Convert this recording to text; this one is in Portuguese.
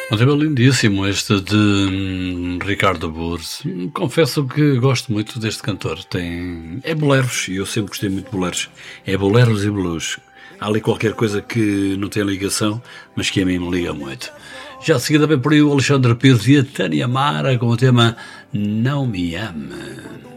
Um tema lindíssimo este de Ricardo Boures. Confesso que gosto muito deste cantor. É boleros, e eu sempre gostei muito de boleros. É boleros e blues. Há ali qualquer coisa que não tem ligação, mas que a mim me liga muito. Já a seguida vem por aí o Alexandre Pires e a Tânia Mara com o tema Não Me Ama.